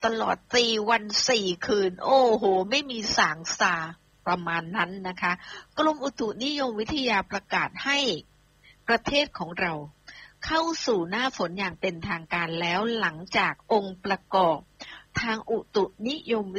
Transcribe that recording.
ตลอด4 วัน 4 คืนโอ้โหไม่มีสางสาประมาณนั้นนะคะกรมอุตุนิยมวิทยาประกาศให้ประเทศของเราเข้าสู่หน้าฝนอย่างเป็นทางการแล้วหลังจากองค์ประกอบทางอุตุนิยมวิ